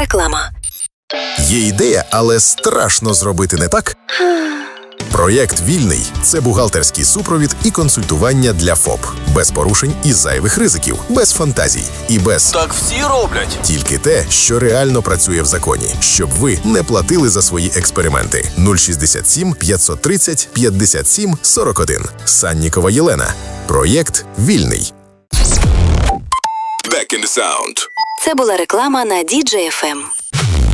Реклама. Є ідея, але страшно зробити не так? Проєкт «Вільний» – це бухгалтерський супровід і консультування для ФОП. Без порушень і зайвих ризиків, без фантазій і без «так всі роблять». Тільки те, що реально працює в законі, щоб ви не платили за свої експерименти. 067 530 57 41. Саннікова Єлена. Проєкт «Вільний». Back in the sound. Це була реклама на DJ FM.